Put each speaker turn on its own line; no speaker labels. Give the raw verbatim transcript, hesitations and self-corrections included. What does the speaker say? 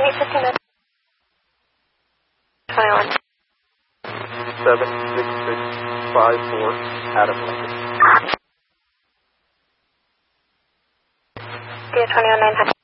eight fifteen minutes. twenty-one.
seven six six five four, Adam Lincoln.
G twenty-one nine hundred.